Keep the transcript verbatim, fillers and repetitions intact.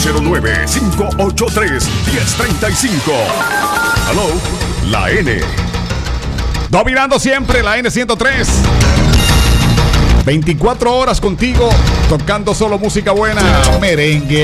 cero nueve, cinco ocho tres, uno cero tres cinco. Hello, la N. Dominando siempre la N ciento tres. veinticuatro horas contigo, tocando solo música buena. Merengue.